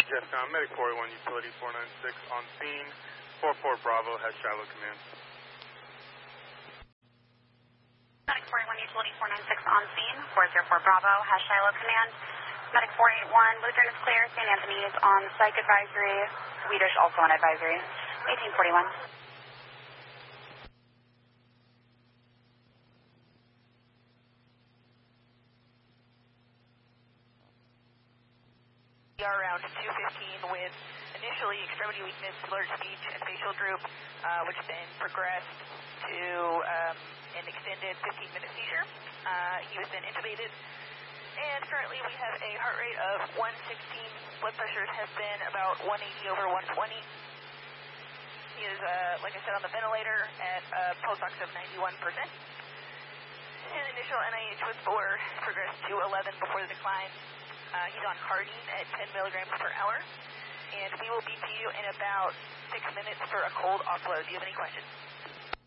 Yes, Medic 481, Utility 496 on scene. 44 Bravo has Shiloh command. Medic 481, Utility 496 on scene. 404 Bravo has Shiloh command. Medic 481, Lutheran is clear. St. Anthony is on psych advisory. Swedish also on advisory. 1841. We are around 215 with initially extremity weakness, slurred speech, and facial droop, which then progressed to an extended 15-minute seizure. He was then intubated, and currently we have a heart rate of 116. Blood pressure has been about 180/120. He is, like I said, on the ventilator at a pulse ox of 91%. His initial NIH was 4, progressed to 11 before the decline. He's on Cardine at 10 milligrams per hour, and we will be to you in about 6 minutes for a cold offload. Do you have any questions?